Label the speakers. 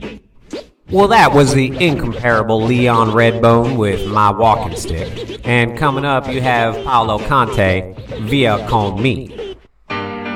Speaker 1: Well, that was the incomparable Leon Redbone with My Walking Stick. And coming up, you have Paolo Conte, Via Con Me.